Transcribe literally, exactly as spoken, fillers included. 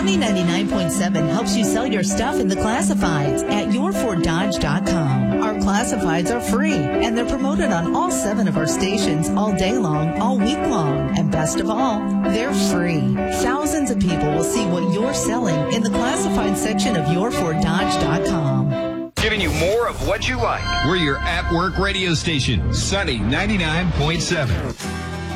Sunny ninety-nine point seven helps you sell your stuff in the classifieds at your ford dodge dot com. Our classifieds are free, and they're promoted on all seven of our stations all day long, all week long. And best of all, they're free. Thousands of people will see what you're selling in the classified section of your ford dodge dot com. Giving you more of what you like. We're your at-work radio station, Sunny ninety-nine point seven.